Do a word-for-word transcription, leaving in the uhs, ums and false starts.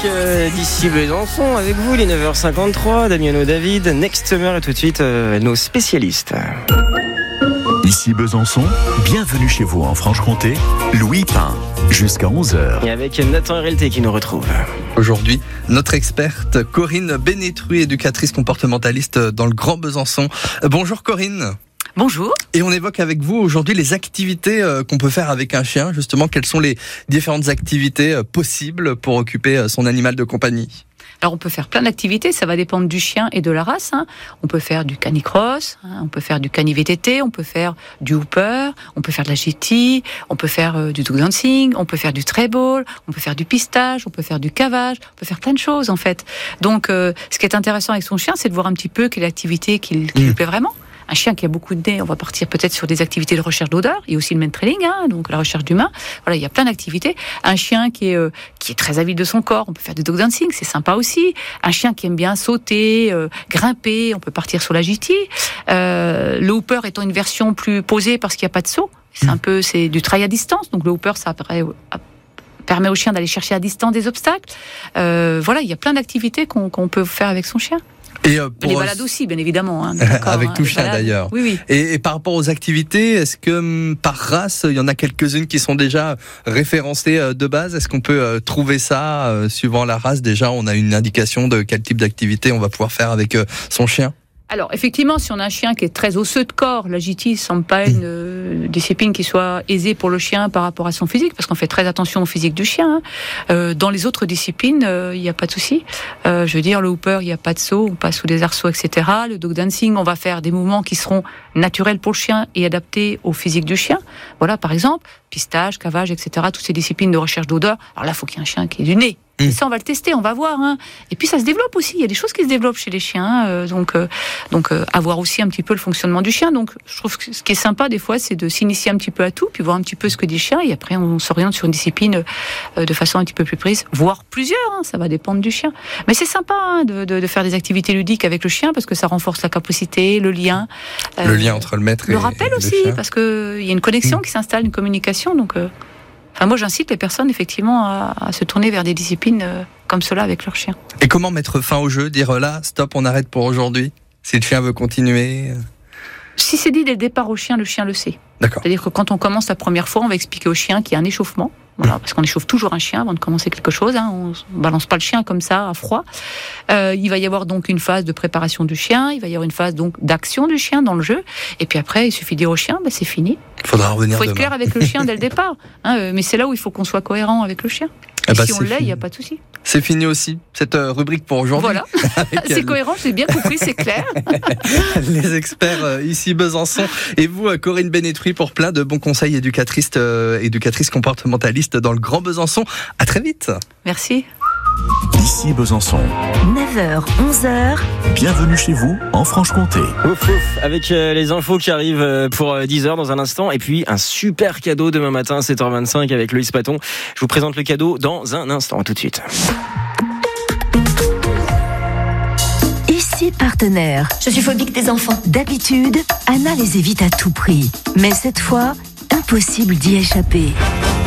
euh, d'ici Besançon avec vous, les neuf heures cinquante-trois, Damiano David, Next Summer et tout de suite euh, nos spécialistes. Ici Besançon, bienvenue chez vous en Franche-Comté, Louis Pain, jusqu'à onze heures. Et avec Nathan R L T qui nous retrouve. Aujourd'hui, notre experte Corinne Bénétruy, éducatrice comportementaliste dans le Grand Besançon. Bonjour Corinne. Bonjour. Et on évoque avec vous aujourd'hui les activités qu'on peut faire avec un chien. Justement, quelles sont les différentes activités possibles pour occuper son animal de compagnie ? Alors on peut faire plein d'activités, ça va dépendre du chien et de la race. Hein. On peut faire du canicross, hein, on peut faire du cani-V T T, on peut faire du hooper, on peut faire de l'agility, on peut faire euh, du dog dancing, on peut faire du treble, on peut faire du pistage, on peut faire du cavage, on peut faire plein de choses en fait. Donc euh, ce qui est intéressant avec son chien, c'est de voir un petit peu quelle activité qui, qui mmh. lui plaît vraiment. Un chien qui a beaucoup de nez, on va partir peut-être sur des activités de recherche d'odeur. Il y a aussi le main trailing, hein, donc la recherche d'humains. Voilà, il y a plein d'activités. Un chien qui est euh, qui est très avide de son corps, on peut faire du dog dancing, c'est sympa aussi. Un chien qui aime bien sauter, euh, grimper, on peut partir sur l'agility. Euh, le hooper étant une version plus posée parce qu'il n'y a pas de saut. C'est un peu, c'est du trail à distance. Donc le hooper, ça apparaît, permet au chien d'aller chercher à distance des obstacles. Euh, voilà, il y a plein d'activités qu'on, qu'on peut faire avec son chien. Et euh, pour les balades aussi, bien évidemment. Hein, avec hein, tout chien d'ailleurs. Oui, oui. Et, et par rapport aux activités, est-ce que par race, il y en a quelques-unes qui sont déjà référencées de base ? Est-ce qu'on peut trouver ça euh, suivant la race ? Déjà, on a une indication de quel type d'activité on va pouvoir faire avec euh, son chien ? Alors, effectivement, si on a un chien qui est très osseux de corps, l'agility ne semble pas une euh, discipline qui soit aisée pour le chien par rapport à son physique, parce qu'on fait très attention au physique du chien. Hein. Euh, dans les autres disciplines, il euh, n'y a pas de souci. Euh, je veux dire, le hooper, il n'y a pas de saut, on passe sous des arceaux, et cetera. Le dog dancing, on va faire des mouvements qui seront naturels pour le chien et adaptés au physique du chien. Voilà, par exemple, pistage, cavage, et cetera. Toutes ces disciplines de recherche d'odeur. Alors là, il faut qu'il y ait un chien qui ait du nez. Et ça, on va le tester, on va voir. Hein. Et puis, ça se développe aussi. Il y a des choses qui se développent chez les chiens. Euh, donc, euh, donc euh, avoir aussi un petit peu le fonctionnement du chien. Donc, je trouve que ce qui est sympa, des fois, c'est de s'initier un petit peu à tout, puis voir un petit peu ce que dit le chien. Et après, on s'oriente sur une discipline euh, de façon un petit peu plus prise, voire plusieurs. Hein, ça va dépendre du chien. Mais c'est sympa hein, de, de, de faire des activités ludiques avec le chien, parce que ça renforce la capacité, le lien. Euh, le lien entre le maître et le rappel et aussi, le chien. Parce qu'il y a une connexion mmh. qui s'installe, une communication. Donc... Euh, Enfin, moi, j'incite les personnes, effectivement, à, à se tourner vers des disciplines euh, comme cela avec leur chien. Et comment mettre fin au jeu ? Dire là, stop, on arrête pour aujourd'hui ? Si le chien veut continuer ? Si c'est dit dès le départ au chien, le chien le sait. D'accord. C'est-à-dire que quand on commence la première fois, on va expliquer au chien qu'il y a un échauffement. Voilà, parce qu'on échauffe toujours un chien avant de commencer quelque chose. Hein. On ne balance pas le chien comme ça, à froid. Euh, il va y avoir donc une phase de préparation du chien. Il va y avoir une phase donc d'action du chien dans le jeu. Et puis après, il suffit de dire au chien, bah, c'est fini. Il faudra revenir Il faut être demain. clair avec le chien dès le départ. Hein, euh, mais c'est là où il faut qu'on soit cohérent avec le chien. Et ah bah si on l'est, il n'y a pas de souci. C'est fini aussi, cette rubrique pour aujourd'hui. Voilà, c'est elle... cohérent, j'ai bien compris, c'est clair. Les experts ici Besançon et vous, Corinne Bénétruy, pour plein de bons conseils éducatrices, euh, éducatrices comportementalistes dans le Grand Besançon. À très vite. Merci. Ici Besançon. neuf heures, onze heures. Bienvenue chez vous en Franche-Comté. Ouf, ouf, avec euh, les infos qui arrivent euh, pour euh, dix heures dans un instant. Et puis un super cadeau demain matin, sept heures vingt-cinq avec Loïs Paton. Je vous présente le cadeau dans un instant. À tout de suite. Ici Partenaire. Je suis phobique des enfants. D'habitude, Anna les évite à tout prix. Mais cette fois, impossible d'y échapper.